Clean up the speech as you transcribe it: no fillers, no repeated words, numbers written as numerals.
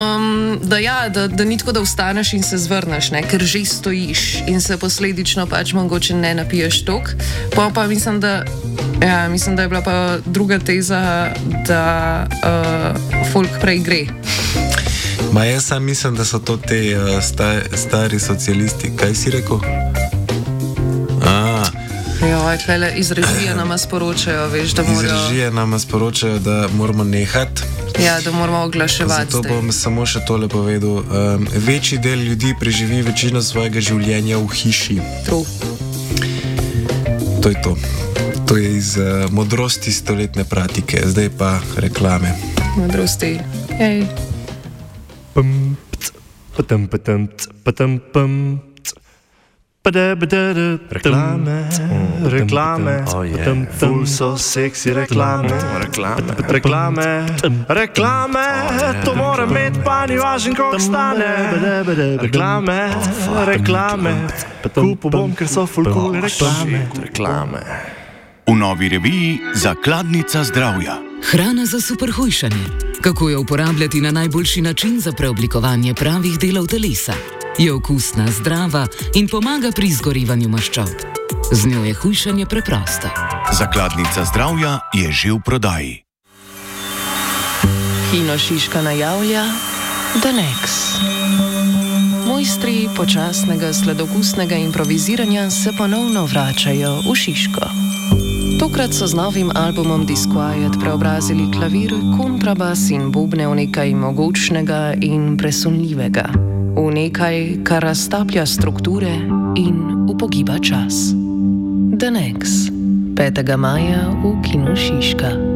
Da ni tako, da vstaneš in se zvrneš, ne? Ker že stojiš in se posledično pač mogoče ne napiješ tok. Pa mislim, da je bila pa druga teza, da folk prej gre. Jaz sam mislim, da so to te stari socialisti. Kaj si rekel? Iz režije nama sporočajo, veš, da morajo... Iz režije nama sporočajo, da moramo nehati. Ja, da moramo oglaševati. Zato bom samo še tole povedal. Večji del ljudi preživi večino svojega življenja v hiši. True. To je to. To je iz modrosti stoletne pratike. Zdaj pa reklame. Modrosti. Hej. Reklame, ful so seksi reklame, to mora imeti pa ni važen, koliko stane. Reklame, kupo bom, ker so ful cool reklame. V novi reviji Zakladnica zdravja. Hrana za superhujšanje. Kako jo uporabljati na najboljši način za preoblikovanje pravih delov telesa. Je okusna, zdrava in pomaga pri izgorevanju maščob. Z njo je hujšanje preprosto. Zakladnica zdravja je že v prodaji. Kino Šiška najavlja The Next. Mojstri počasnega sladokusnega improviziranja se ponovno vračajo v Šiško. Tokrat so z novim albumom Disquiet preobrazili klavir, kontrabas in bobne v nekaj mogočnega in presunljivega. V nekaj, kar raztaplja strukture in upogiba čas. The Next. 5. maja v Kino Šiška.